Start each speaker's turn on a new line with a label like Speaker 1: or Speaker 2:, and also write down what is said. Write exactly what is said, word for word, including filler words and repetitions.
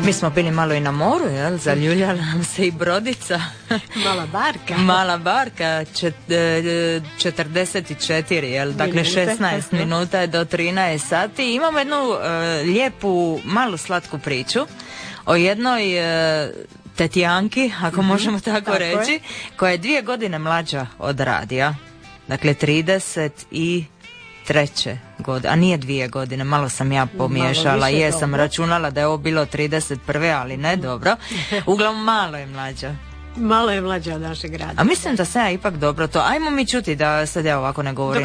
Speaker 1: Mi smo bili malo i na moru, jel? Zaljuljala nam se i brodica.
Speaker 2: Mala barka.
Speaker 1: Mala barka, čet, četrdeset četiri, jel? Dakle, šesnaest minuta je do trinaest sati. Imamo jednu uh, lijepu, malu slatku priču o jednoj uh, Tetijanki, ako mm-hmm. možemo tako, tako reći, je. koja je dvije godine mlađa od Radija. Dakle, trideset i treće godine, a nije dvije godine, malo sam ja pomiješala, jesam dobro. računala da je ovo bilo trideset prve, ali ne, dobro. Uglavnom malo je mlađa.
Speaker 2: Malo je mlađa od našeg grada.
Speaker 1: A mislim da se ja ipak dobro to, ajmo mi čuti da sad ja ovako ne govorim.